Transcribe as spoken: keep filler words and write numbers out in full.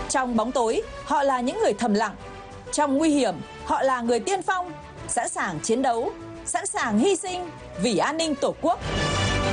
Trong bóng tối, họ là những người thầm lặng. Trong nguy hiểm, họ là người tiên phong, sẵn sàng chiến đấu, sẵn sàng hy sinh vì an ninh Tổ quốc.